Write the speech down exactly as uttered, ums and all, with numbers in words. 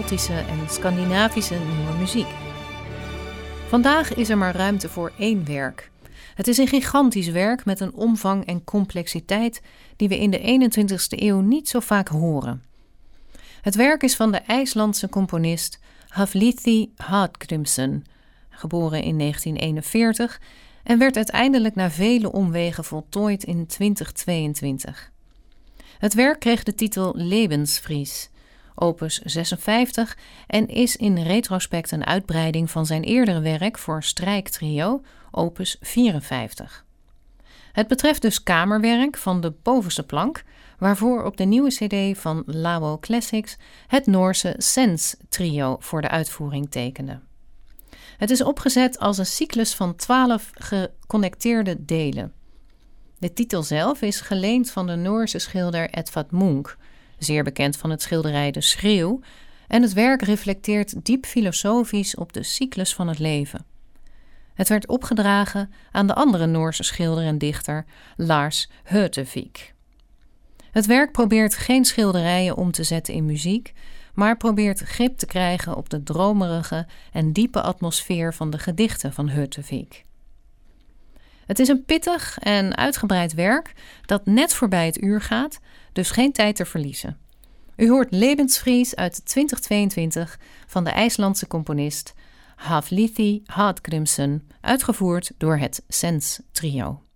Baltische en Scandinavische nieuwe muziek. Vandaag is er maar ruimte voor één werk. Het is een gigantisch werk met een omvang en complexiteit die we in de eenentwintigste eeuw niet zo vaak horen. Het werk is van de IJslandse componist Hafliði Hallgrímsson, geboren in negentien eenenveertig, en werd uiteindelijk na vele omwegen voltooid in twintig tweeëntwintig. Het werk kreeg de titel Lebensvries, opus zesenvijftig, en is in retrospect een uitbreiding van zijn eerdere werk voor strijktrio, opus vierenvijftig. Het betreft dus kamerwerk van de bovenste plank, waarvoor op de nieuwe cd van Labo Classics het Noorse Sens trio voor de uitvoering tekende. Het is opgezet als een cyclus van twaalf geconnecteerde delen. De titel zelf is geleend van de Noorse schilder Edvard Munch, zeer bekend van het schilderij De Schreeuw, en het werk reflecteert diep filosofisch op de cyclus van het leven. Het werd opgedragen aan de andere Noorse schilder en dichter Lars Heutervik. Het werk probeert geen schilderijen om te zetten in muziek, maar probeert grip te krijgen op de dromerige en diepe atmosfeer van de gedichten van Heutervik. Het is een pittig en uitgebreid werk dat net voorbij het uur gaat, dus geen tijd te verliezen. U hoort Lebensvries uit twintig tweeëntwintig van de IJslandse componist Hafliði Hallgrímsson, uitgevoerd door het Sens trio.